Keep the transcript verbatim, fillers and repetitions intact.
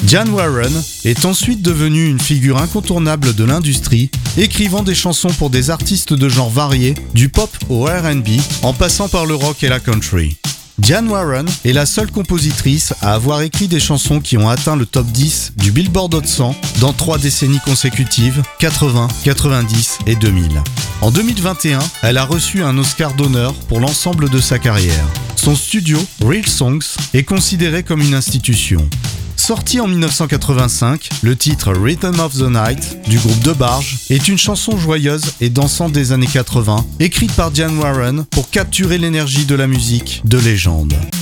Diane Warren est ensuite devenue une figure incontournable de l'industrie, écrivant des chansons pour des artistes de genres variés, du pop au R and B, en passant par le rock et la country. Diane Warren est la seule compositrice à avoir écrit des chansons qui ont atteint le top dix du Billboard Hot cent dans trois décennies consécutives, quatre-vingts, quatre-vingt-dix et deux mille. En deux mille vingt et un, elle a reçu un Oscar d'honneur pour l'ensemble de sa carrière. Son studio, Real Songs, est considéré comme une institution. Sorti en dix-neuf cent quatre-vingt-cinq, le titre Rhythm of the Night du groupe De Barge est une chanson joyeuse et dansante des années quatre-vingts, écrite par Diane Warren pour capturer l'énergie de la musique de légende.